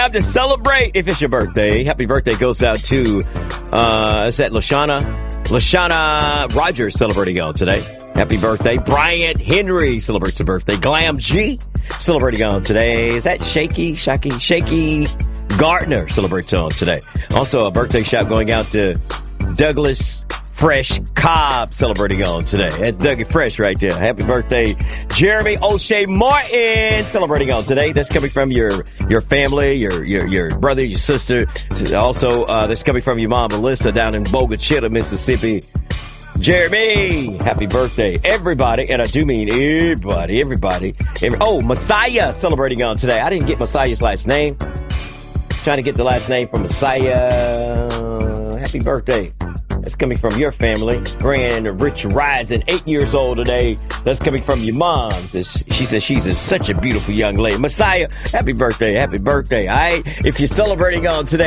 time to celebrate. If it's your birthday, happy birthday goes out to, is that Lashana? Lashana Rogers celebrating on today. Happy birthday. Bryant Henry celebrates a birthday. Glam G celebrating on today. Is that Shaky Gardner celebrates on today. Also a birthday shout going out to Douglas Fresh Cobb celebrating on today. That's Dougie Fresh right there. Happy birthday. Jeremy O'Shea Martin celebrating on today. That's coming from your family, your brother, your sister. Also, that's coming from your mom, Melissa, down in Bogachita, Mississippi. Jeremy, happy birthday. Everybody, and I do mean everybody. Messiah celebrating on today. I didn't get Messiah's last name. Trying to get the last name from Messiah. Happy birthday. That's coming from your family. Grand Rich Rising, 8 years old today. That's coming from your mom. She says she's such a beautiful young lady. Messiah, happy birthday. All right. If you're celebrating on today,